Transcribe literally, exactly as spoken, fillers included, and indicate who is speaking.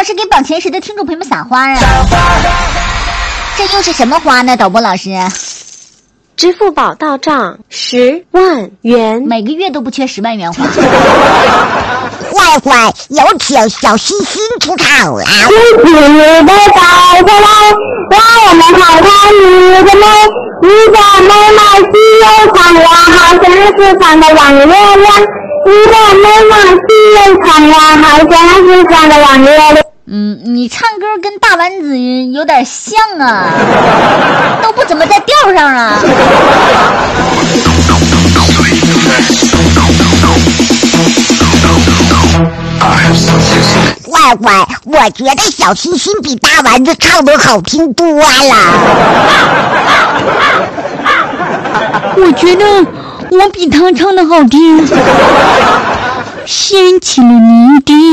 Speaker 1: 师给榜前时的听众朋友们撒花啊！这又是什么花呢？导播老师，
Speaker 2: 支付宝到账十万元，
Speaker 1: 每个月都不缺十万元花。
Speaker 3: 坏坏，有请小星星出场了。
Speaker 4: 亲亲你的宝宝来，让我们看看你的美，你的美满细又长呀，好像是长的弯月亮。你的美满细又长呀，好像是长的弯月亮。
Speaker 1: 嗯，你唱歌跟大丸子有点像啊，都不怎么在调上啊。
Speaker 3: 坏坏，我觉得小星星比大丸子唱的好听多了。
Speaker 5: 我觉得我比他唱的好听。掀起了你的